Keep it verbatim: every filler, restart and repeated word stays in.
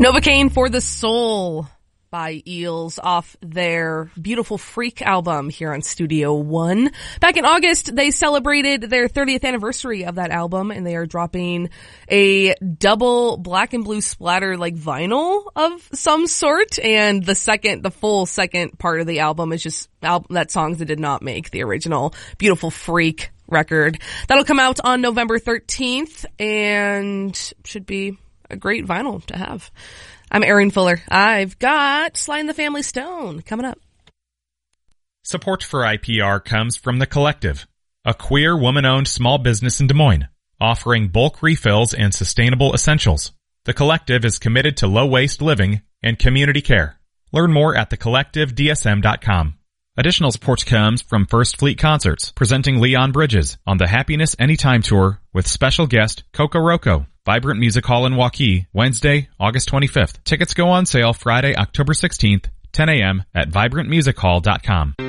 Novocaine for the Soul by Eels off their Beautiful Freak album here on Studio One. Back in August, they celebrated their thirtieth anniversary of that album, and they are dropping a double black and blue splatter like vinyl of some sort. And the second, the full second part of the album is just al- that songs that did not make the original Beautiful Freak record. That'll come out on November thirteenth and should be a great vinyl to have. I'm Erin Fuller. I've got Sly and the Family Stone coming up. Support for I P R comes from The Collective, a queer woman-owned small business in Des Moines, offering bulk refills and sustainable essentials. The Collective is committed to low-waste living and community care. Learn more at the collective d s m dot com. Additional support comes from First Fleet Concerts, presenting Leon Bridges on the Happiness Anytime Tour with special guest Coco Roco. Vibrant Music Hall in Waukee, Wednesday, August twenty-fifth. Tickets go on sale Friday, October sixteenth, ten a.m. at vibrant music hall dot com.